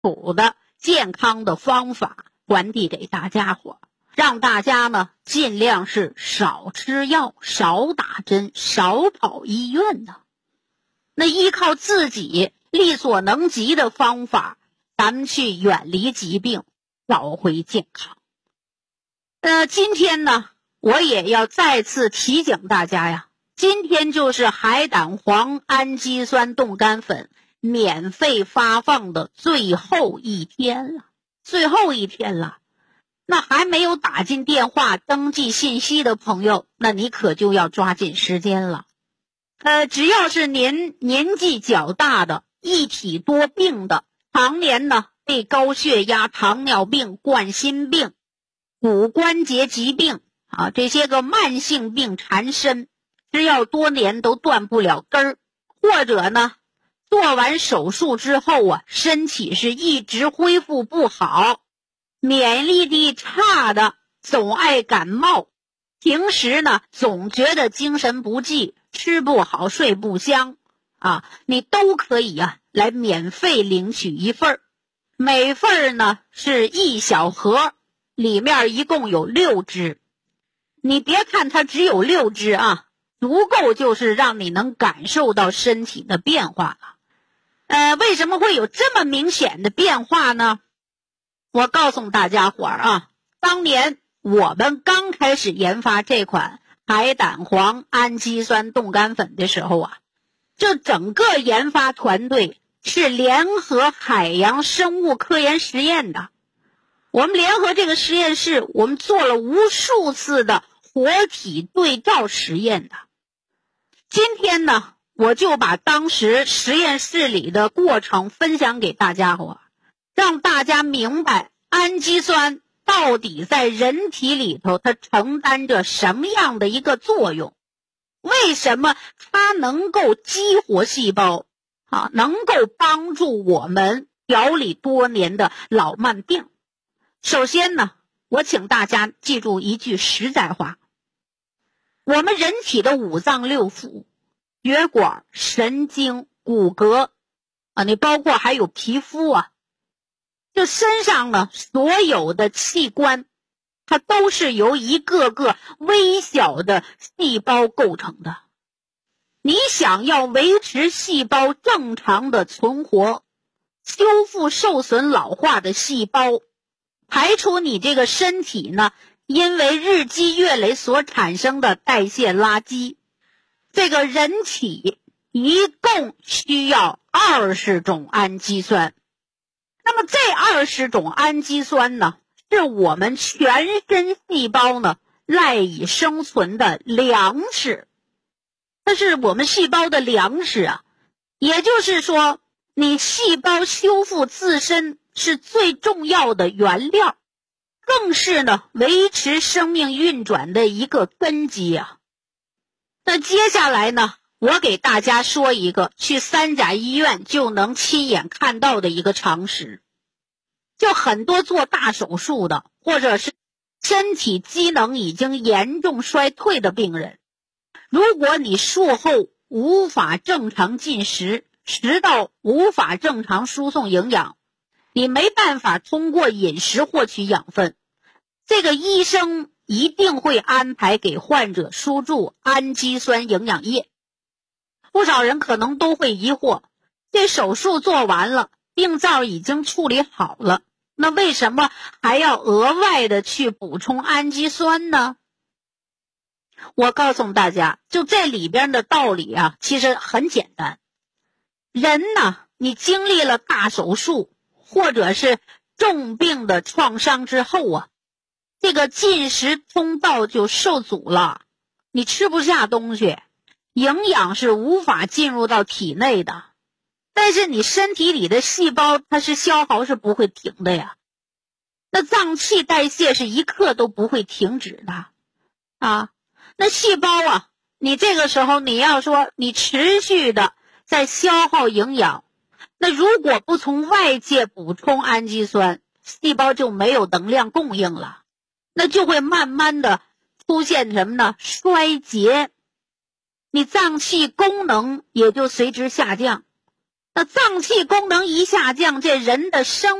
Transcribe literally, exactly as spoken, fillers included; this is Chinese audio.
础的健康的方法传递给大家伙，让大家呢尽量是少吃药、少打针、少跑医院的。那依靠自己力所能及的方法，咱们去远离疾病，找回健康。呃，今天呢，我也要再次提醒大家呀，今天就是海胆黄氨基酸冻干粉免费发放的最后一天了，最后一天了。那还没有打进电话登记信息的朋友，那你可就要抓紧时间了。呃，只要是您年纪较大的、一体多病的，常年呢被高血压、糖尿病、冠心病、骨关节疾病啊这些个慢性病缠身，只要多年都断不了根儿，或者呢做完手术之后啊，身体是一直恢复不好，免疫力差的，总爱感冒，平时呢总觉得精神不济，吃不好睡不香啊，你都可以啊来免费领取一份儿，每份儿呢是一小盒，里面一共有六支。你别看它只有六支啊，足够就是让你能感受到身体的变化了。呃，为什么会有这么明显的变化呢？我告诉大家伙儿啊，当年我们刚开始研发这款海胆黄氨基酸冻干粉的时候啊，这整个研发团队是联合海洋生物科研实验的。我们联合这个实验室，我们做了无数次的活体对照实验的。今天呢，我就把当时实验室里的过程分享给大家伙，让大家明白氨基酸到底在人体里头它承担着什么样的一个作用，为什么它能够激活细胞啊，能够帮助我们调理多年的老慢病。首先呢，我请大家记住一句实在话，我们人体的五脏六腑、血管、神经、骨骼啊，你包括还有皮肤啊，这身上呢所有的器官，它都是由一个个微小的细胞构成的。你想要维持细胞正常的存活，修复受损老化的细胞，排除你这个身体呢因为日积月累所产生的代谢垃圾，这个人体一共需要二十种氨基酸。那么这二十种氨基酸呢，是我们全身细胞呢赖以生存的粮食，它是我们细胞的粮食啊。也就是说，你细胞修复自身是最重要的原料，更是呢维持生命运转的一个根基啊。那接下来呢，我给大家说一个去三甲医院就能亲眼看到的一个常识。就很多做大手术的，或者是身体机能已经严重衰退的病人，如果你术后无法正常进食，食道无法正常输送营养，你没办法通过饮食获取养分，这个医生一定会安排给患者输注氨基酸营养液。不少人可能都会疑惑，这手术做完了，病灶已经处理好了，那为什么还要额外的去补充氨基酸呢？我告诉大家，就这里边的道理啊，其实很简单。人呢，你经历了大手术或者是重病的创伤之后啊，这个进食通道就受阻了，你吃不下东西，营养是无法进入到体内的。但是你身体里的细胞它是消耗是不会停的呀，那脏器代谢是一刻都不会停止的啊。那细胞啊，你这个时候你要说你持续的在消耗营养，那如果不从外界补充氨基酸，细胞就没有能量供应了，那就会慢慢的出现什么呢？衰竭，你脏器功能也就随之下降。 那脏器功能一下降，这人的生